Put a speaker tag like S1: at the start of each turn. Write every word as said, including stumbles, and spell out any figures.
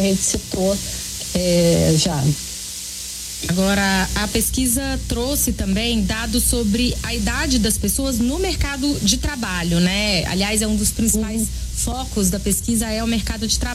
S1: a gente citou é, já.
S2: Agora, a pesquisa trouxe também dados sobre a idade das pessoas no mercado de trabalho, né? Aliás, é um dos principais uhum. focos da pesquisa é o mercado de trabalho.